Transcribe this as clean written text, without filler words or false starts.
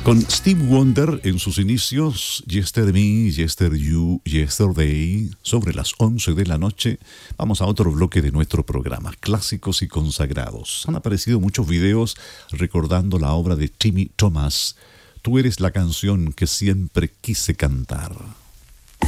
Con Steve Wonder en sus inicios, Yesterday, Yester You, Yesterday, sobre las 11 de la noche, vamos a otro bloque de nuestro programa, clásicos y consagrados. Han aparecido muchos videos recordando la obra de Timmy Thomas, Tú eres la canción que siempre quise cantar.